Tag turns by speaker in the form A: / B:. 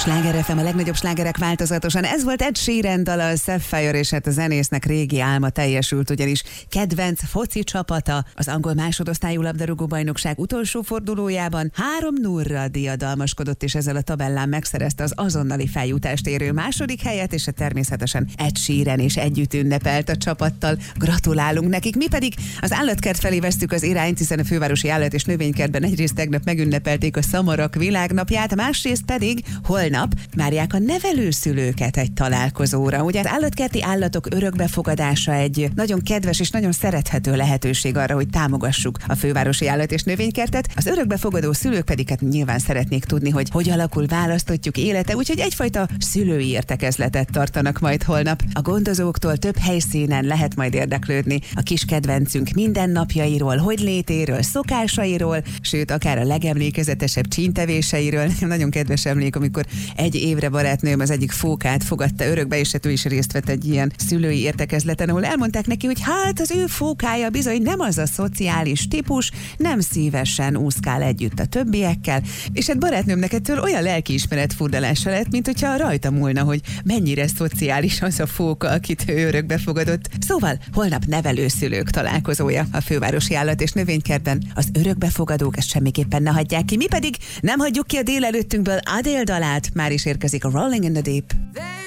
A: Sláger FM, a legnagyobb slágerek változatosan. Ez volt Ed Sheeran dala, a Sapphire, és hát a zenésznek régi álma teljesült, ugyanis kedvenc foci csapata az angol másodosztályú labdarúgó bajnokság utolsó fordulójában 3-0-ra diadalmaskodott, és ezzel a tabellán megszerezte az azonnali feljutást érő második helyet, és természetesen Ed Sheeran is együtt ünnepelt a csapattal. Gratulálunk nekik, mi pedig az állatkert felé vesztük az irányt, hiszen a fővárosi állat- és növénykertben egyrészt tegnap megünnepelték a szamarak világnapját, másrészt pedig holnap várják a nevelőszülőket egy találkozóra. Ugye az állatkerti állatok örökbefogadása egy nagyon kedves és nagyon szerethető lehetőség arra, hogy támogassuk a fővárosi állat- és növénykertet. Az örökbefogadó szülők pedig hát nyilván szeretnék tudni, hogy alakul választottjuk élete, úgyhogy egyfajta szülői értekezletet tartanak majd holnap. A gondozóktól több helyszínen lehet majd érdeklődni a kis kedvencünk mindennapjairól, hogylétéről, szokásairól, sőt, akár a legemlékezetesebb csíntevéseiről. Nagyon kedves emlék, amikor egy évre barátnőm az egyik fókát fogadta örökbe, és ő is részt vett egy ilyen szülői értekezleten, ahol elmondták neki, hogy hát az ő fókája bizony nem az a szociális típus, nem szívesen úszkál együtt a többiekkel, és hát barátnőmnek ettől olyan lelkiismeret furdalása lett, mint hogyha rajta múlna, hogy mennyire szociális az a fóka, akit ő örökbe fogadott. Szóval holnap nevelőszülők találkozója a fővárosi állat- és növénykertben. Az örökbefogadók ezt semmiképpen ne hagyják ki, mi pedig nem hagyjuk ki a délelőttünkből Adele dalát, már is érkezik a Rolling in the Deep.